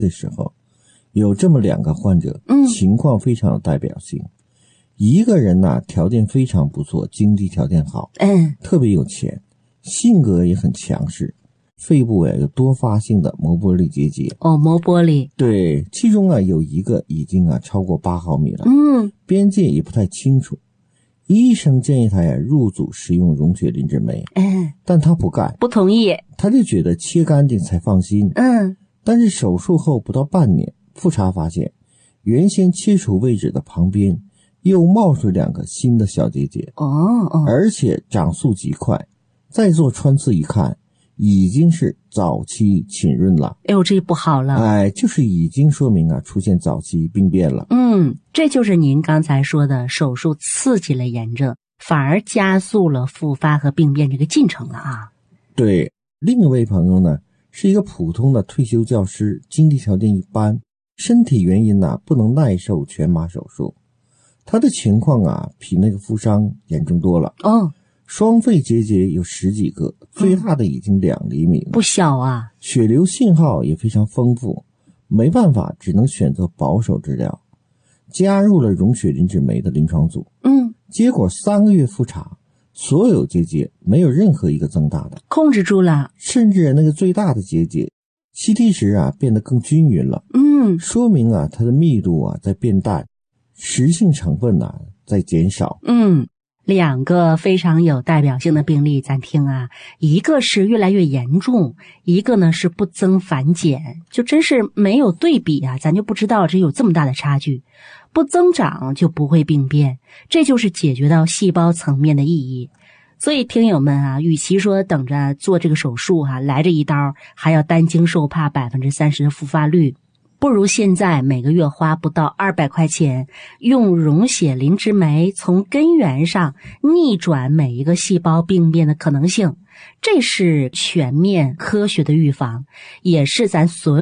的时候，有这么2个患者，情况非常有代表性。一个人呢，条件非常不错，经济条件好，特别有钱，性格也很强势，肺部有多发性的膜玻璃结节。 膜玻璃。 对，其中有一个已经超过8毫米了，边界也不太清楚。医生建议他入组使用溶血磷脂酶，但他不干， 不同意， 他就觉得切干净才放心。但是手术后不到半年，复查发现原先切除位置的旁边又冒出2个新的小结节，而且长速极快，再做穿刺一看，已经是早期浸润了。 这不好了。 就是已经说明出现早期病变了。 这就是您刚才说的手术刺激了炎症，反而加速了复发和病变这个进程了啊。 对，另一位朋友呢，是一个普通的退休教师，经济条件一般，身体原因不能耐受全麻手术。他的情况比那个负伤严重多了。双肺结节有10几个，最大的已经2厘米了， 不小啊。 血流信号也非常丰富，没办法，只能选择保守治疗，加入了溶血磷脂酶的临床组。结果3个月复查，所有结节没有任何一个增大的， 控制住了， 甚至那个最大的结节 CT 时变得更均匀了。说明它的密度在变淡，实性成分在减少。 2个非常有代表性的病例咱听一个是越来越严重，一个呢是不增反减，就真是没有对比咱就不知道这有这么大的差距。不增长就不会病变，这就是解决到细胞层面的意义。所以听友们与其说等着做这个手术来这一刀还要担惊受怕30%的复发率，不如现在每个月花不到200块钱，用溶血磷脂酶从根源上逆转每一个细胞病变的可能性。这是全面科学的预防，也是咱所